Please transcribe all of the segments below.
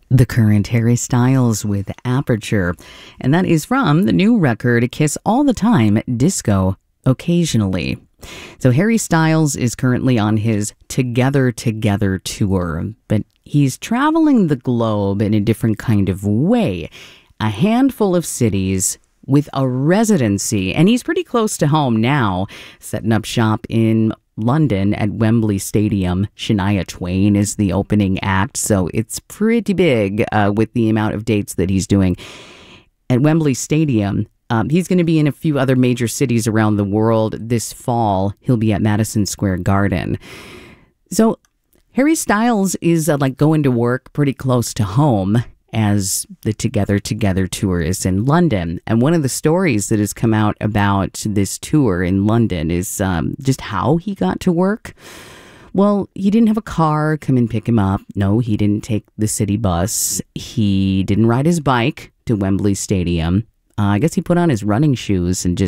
The Current, Harry Styles with Aperture, and that is from the new record Kiss All the Time, Disco Occasionally. So Harry Styles is currently on his Together Together tour, but he's traveling the globe in a different kind of way. A handful of cities with a residency, and he's pretty close to home now, setting up shop in London at Wembley Stadium. Shania Twain is the opening act, so it's pretty big with the amount of dates that he's doing at Wembley Stadium. He's going to be in a few other major cities around the world this fall. He'll be at Madison Square Garden. So Harry Styles is like going to work pretty close to home as the Together Together tour is in London. And one of the stories that has come out about this tour in London is just how he got to work. Well, he didn't have a car come and pick him up. No, he didn't take the city bus. He didn't ride his bike to Wembley Stadium. I guess he put on his running shoes and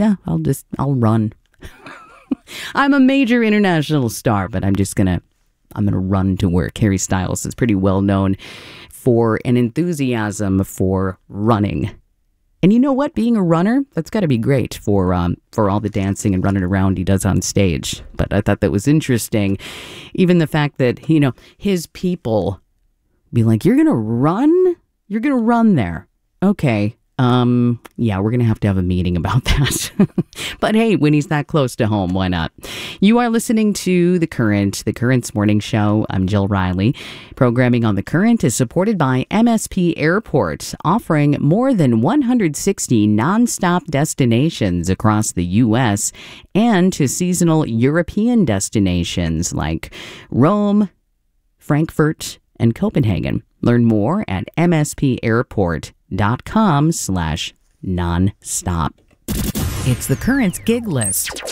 I'll run. I'm a major international star, but I'm going to run to work. Harry Styles is pretty well known for an enthusiasm for running. And you know what? Being a runner, that's got to be great for all the dancing and running around he does on stage. But I thought that was interesting. Even the fact that, his people be like, you're going to run? You're going to run there. Okay. Yeah, we're going to have a meeting about that. But hey, when he's that close to home, why not? You are listening to The Current's morning show. I'm Jill Riley. Programming on The Current is supported by MSP Airport, offering more than 160 nonstop destinations across the U.S. and to seasonal European destinations like Rome, Frankfurt, and Copenhagen. Learn more at mspairport.com/nonstop. It's The Current's gig list.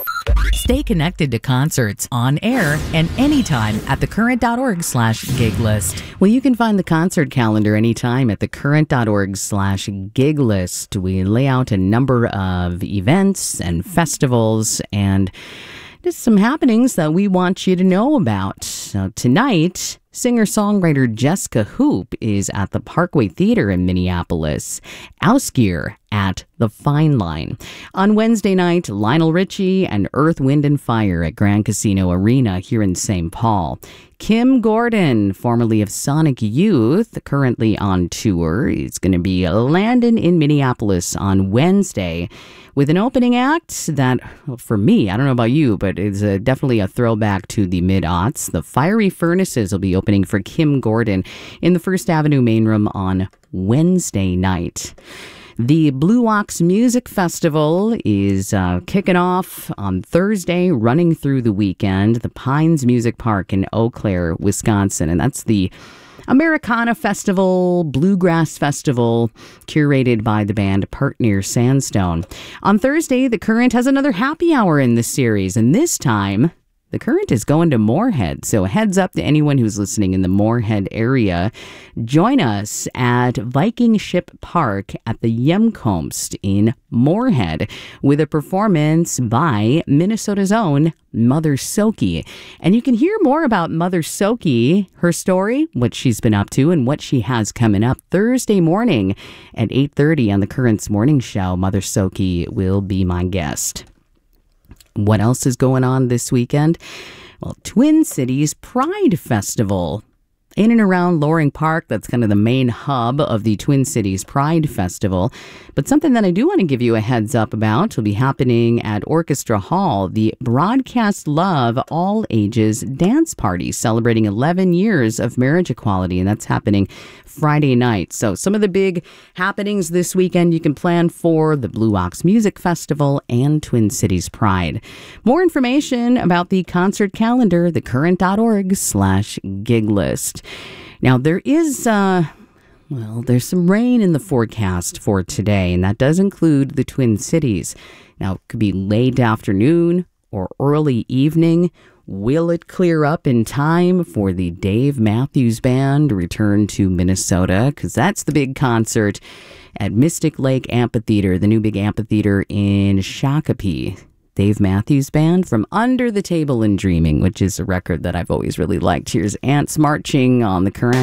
Stay connected to concerts on air and anytime at thecurrent.org/gig list. Well, you can find the concert calendar anytime at thecurrent.org/gig list. We lay out a number of events and festivals and just some happenings that we want you to know about. So tonight, singer-songwriter Jessica Hoop is at the Parkway Theater in Minneapolis. Ausgear at the Fine Line. On Wednesday night, Lionel Richie and Earth, Wind & Fire at Grand Casino Arena here in St. Paul. Kim Gordon, formerly of Sonic Youth, currently on tour, is going to be landing in Minneapolis on Wednesday with an opening act that, well, for me, I don't know about you, but it's definitely a throwback to the mid-aughts. The Fiery Furnaces will be opening for Kim Gordon in the First Avenue main room on Wednesday night. The Blue Ox Music Festival is kicking off on Thursday, running through the weekend. The Pines Music Park in Eau Claire, Wisconsin. And that's the Americana Festival, Bluegrass Festival, curated by the band Partner Sandstone. On Thursday, The Current has another happy hour in the series. And this time, The Current is going to Moorhead, so heads up to anyone who's listening in the Moorhead area. Join us at Viking Ship Park at the Hjemkomst in Moorhead with a performance by Minnesota's own Mother Soki. And you can hear more about Mother Soki, her story, what she's been up to, and what she has coming up Thursday morning at 8:30 on The Current's Morning Show. Mother Soki will be my guest. What else is going on this weekend? Well, Twin Cities Pride Festival in and around Loring Park. That's kind of the main hub of the Twin Cities Pride Festival. But something that I do want to give you a heads up about will be happening at Orchestra Hall, the Broadcast Love All Ages Dance Party, celebrating 11 years of marriage equality, and that's happening Friday night. So some of the big happenings this weekend you can plan for the Blue Ox Music Festival and Twin Cities Pride. More information about the concert calendar, thecurrent.org/gig list. Now, there is, there's some rain in the forecast for today, and that does include the Twin Cities. Now, it could be late afternoon or early evening. Will it clear up in time for the Dave Matthews Band to return to Minnesota? Because that's the big concert at Mystic Lake Amphitheater, the new big amphitheater in Shakopee. Dave Matthews Band from Under the Table and Dreaming, which is a record that I've always really liked. Here's Ants Marching on The Current.